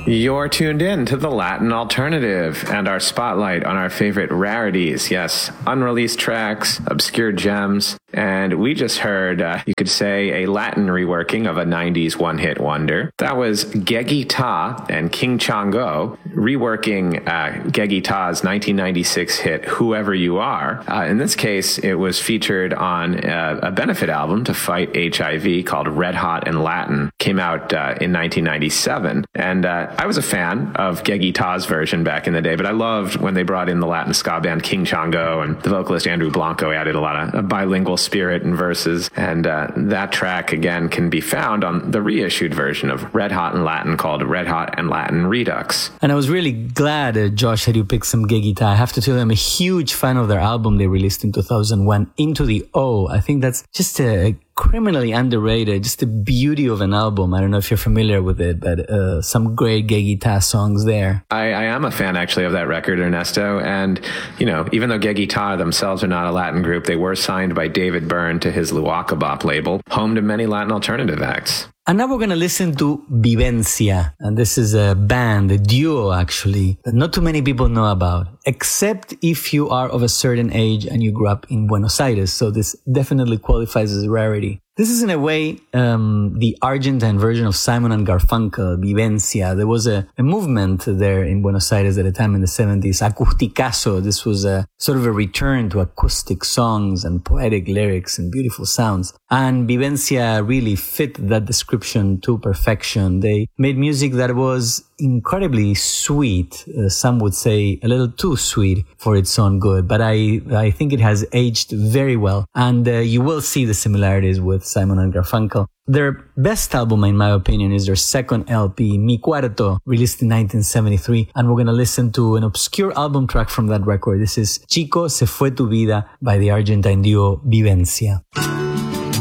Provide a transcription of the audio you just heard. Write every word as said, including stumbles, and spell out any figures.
You're tuned in to the Latin Alternative and our spotlight on our favorite rarities. Yes, unreleased tracks, obscure gems. And we just heard, uh, you could say, a Latin reworking of a nineties one-hit wonder. That was Geggy Tah and King Chango reworking uh, Geggy Tah's nineteen ninety-six hit, Whoever You Are. Uh, in this case, it was featured on uh, a benefit album to fight H I V called Red Hot in Latin. Came out uh, in nineteen ninety-seven. And uh, I was a fan of Geggy Tah's version back in the day, but I loved when they brought in the Latin ska band King Chango, and the vocalist Andrew Blanco added a lot of bilingual spirit and verses. And uh, that track, again, can be found on the reissued version of Red Hot in Latin called Red Hot and Latin Redux. And I was really glad, uh, Josh, that you picked some Geggy Tah. I have to tell you, I'm a huge fan of their album they released in two thousand one, Into the O. I think that's just a criminally underrated, just the beauty of an album. I don't know if you're familiar with it, but uh, some great Geggy Tah songs there. I, I am a fan, actually, of that record, Ernesto. And, you know, even though Geggy Tah themselves are not a Latin group, they were signed by David Byrne to his Luaka Bop label, home to many Latin alternative acts. And now we're going to listen to Vivencia. And this is a band, a duo actually, that not too many people know about, except if you are of a certain age and you grew up in Buenos Aires. So this definitely qualifies as a rarity. This is in a way um, the Argentine version of Simon and Garfunkel, Vivencia. There was a, a movement there in Buenos Aires at a time in the seventies, Acusticazo. This was a sort of a return to acoustic songs and poetic lyrics and beautiful sounds. And Vivencia really fit that description to perfection. They made music that was incredibly sweet. Uh, some would say a little too sweet for its own good, but I, I think it has aged very well. And uh, you will see the similarities with Simon and Garfunkel. Their best album, in my opinion, is their second L P, Mi Cuarto, released in nineteen seventy-three. And we're going to listen to an obscure album track from that record. This is Chico Se Fue Tu Vida by the Argentine duo Vivencia.